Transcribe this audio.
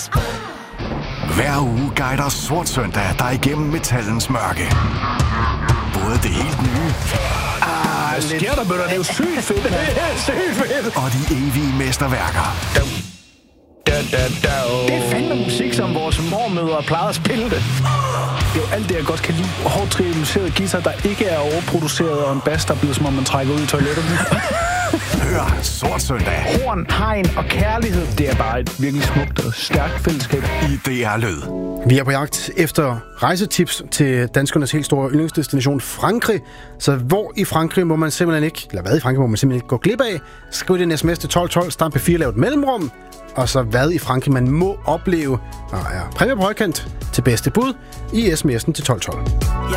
Hver uge guider Sort Søndag dig igennem metallens mørke. Både det helt nye... Hvad sker der, bøtter? Det er jo sygt fedt. Det er sygt fedt. Og de evige mesterværker. Det er fandme musik, som vores mormødre plejede at spille det. Det er jo alt det, jeg godt kan lide. Hårdt trianguleret guitar, der ikke er overproduceret, og en bass, der bliver som om man trækker ud i toilettet. Hør Sort Søndag. Horn, hegn og kærlighed, det er bare et virkelig smukt og stærkt fællesskab. I DR Lyd. Vi er på jagt efter rejsetips til danskernes helt store yndlingsdestination Frankrig. Så hvor i Frankrig må man simpelthen ikke, eller hvad i Frankrig må man simpelthen ikke gå glip af? Skriv det en sms til 1212, stamp P4, lav et mellemrum. Og så hvad i Frankrig man må opleve, og er præmie på højkant til bedste bud i sms'en til 1212.